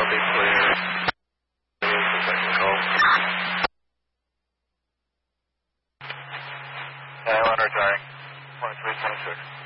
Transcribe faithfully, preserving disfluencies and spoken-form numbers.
be clear. Yeah, I want to retiring. twenty-three twenty-six.